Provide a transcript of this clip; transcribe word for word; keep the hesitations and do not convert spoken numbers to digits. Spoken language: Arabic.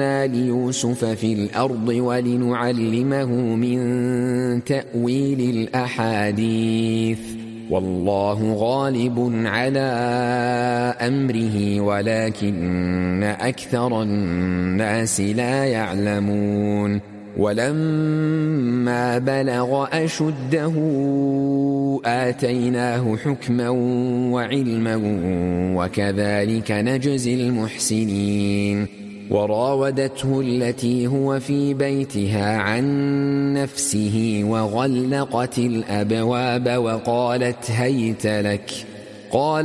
مكنا ليوسف في الأرض ولنعلمه من تأويل الأحاديث والله غالب على أمره ولكن أكثر الناس لا يعلمون ولما بلغ أشده آتيناه حكما وعلما وكذلك نجزي المحسنين وراودته التي هو في بيتها عن نفسه وغلقت الأبواب وقالت هيت لك قال